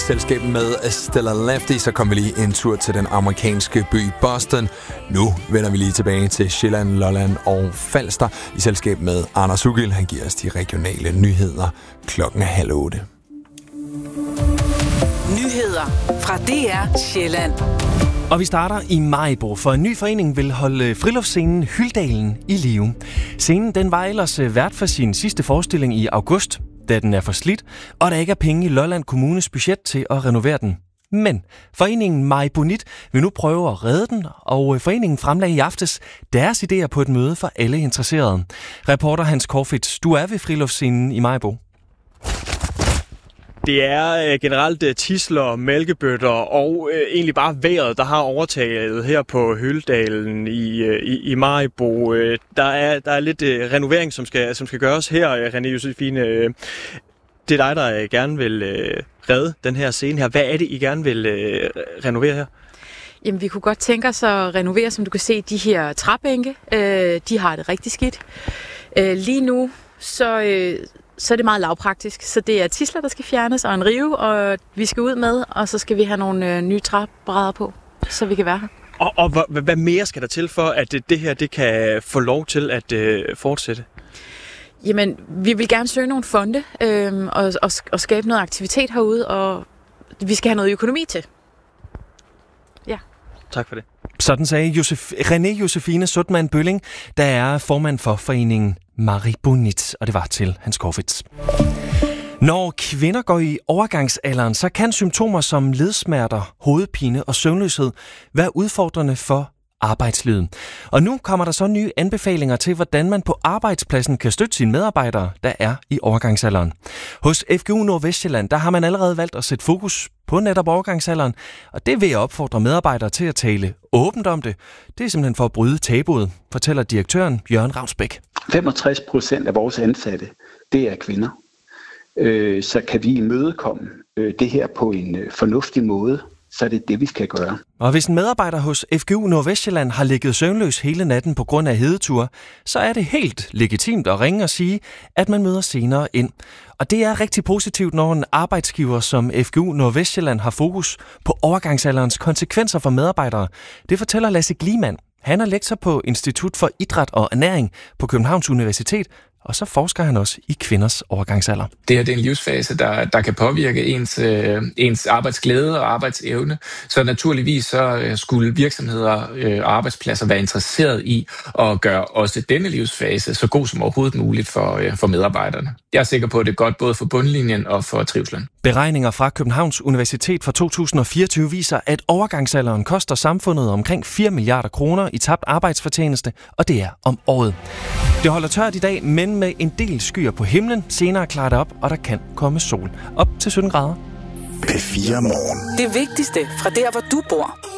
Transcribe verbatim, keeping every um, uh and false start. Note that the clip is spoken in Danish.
selskab med Stella Lefty, så kom vi lige en tur til den amerikanske by Boston. Nu vender vi lige tilbage til Sjælland, Lolland og Falster i selskab med Anders Ugiel. Han giver os de regionale nyheder klokken halv otte. Nyheder fra D R Sjælland. Og vi starter i Maribo, for en ny forening vil holde friluftsscenen Hyldalen i live. Scenen den var ellers vært for sin sidste forestilling i august, da den er for slidt, og der ikke er penge i Lolland Kommunes budget til at renovere den. Men foreningen Maribonit vil nu prøve at redde den, og foreningen fremlagde i aftes deres idéer på et møde for alle interesserede. Reporter Hans Korfitz, du er ved friluftsscenen i Maribo. Det er generelt tidsler, mælkebøtter og øh, egentlig bare vejret, der har overtaget her på Hyldalen i, i, i Maribo. Der er, der er lidt øh, renovering, som skal, som skal gøres her, René Josefine. Det er dig, der gerne vil øh, redde den her scene her. Hvad er det, I gerne vil øh, renovere her? Jamen, vi kunne godt tænke os at renovere, som du kan se, de her træbænke. Øh, de har det rigtig skidt. Øh, lige nu, så... Øh, så er det meget lavpraktisk. Så det er tidsler, der skal fjernes, og en rive, og vi skal ud med, og så skal vi have nogle øh, nye træbrædder på, så vi kan være her. Og, og hvad, hvad mere skal der til for, at det, det her det kan få lov til at øh, fortsætte? Jamen, vi vil gerne søge nogle fonde øh, og, og, og skabe noget aktivitet herude, og vi skal have noget økonomi til. Ja. Tak for det. Sådan sagde Josef, René Josefine Sutman Bølling, der er formand for foreningen Maribonit, og det var til Hans Korfitz. Når kvinder går i overgangsalderen, så kan symptomer som ledsmerter, hovedpine og søvnløshed være udfordrende for arbejdslivet. Og nu kommer der så nye anbefalinger til, hvordan man på arbejdspladsen kan støtte sine medarbejdere, der er i overgangsalderen. Hos F G U Nordvestjylland, der har man allerede valgt at sætte fokus på netop overgangsalderen, og det vil jeg opfordre medarbejdere til at tale åbent om det. Det er simpelthen for at bryde tabuet, fortæller direktøren Jørgen Ravnsbæk. femogtres procent af vores ansatte, det er kvinder. Øh, så kan vi imødekomme øh, det her på en øh, fornuftig måde, så er det det, vi skal gøre. Og hvis en medarbejder hos F G U Nordvestjylland har ligget søvnløs hele natten på grund af hedetur, så er det helt legitimt at ringe og sige, at man møder senere ind. Og det er rigtig positivt, når en arbejdsgiver som F G U Nordvestjylland har fokus på overgangsalderens konsekvenser for medarbejdere. Det fortæller Lasse Gliman. Han er lektor på Institut for Idræt og Ernæring på Københavns Universitet, og så forsker han også i kvinders overgangsalder. Det her det er en livsfase, der, der kan påvirke ens, øh, ens arbejdsglæde og arbejdsevne. Så naturligvis så øh, skulle virksomheder øh, og arbejdspladser være interesseret i at gøre også denne livsfase så god som overhovedet muligt for, øh, for medarbejderne. Jeg er sikker på, at det er godt både for bundlinjen og for trivslen. Beregninger fra Københavns Universitet fra to tusind og fireogtyve viser, at overgangsalderen koster samfundet omkring fire milliarder kroner i tabt arbejdsfortjeneste, og det er om året. Det holder tørt i dag, men med en del skyer på himlen. Senere klarer det op, og der kan komme sol. Op til sytten grader. P fire Morgen. Det vigtigste fra der, hvor du bor.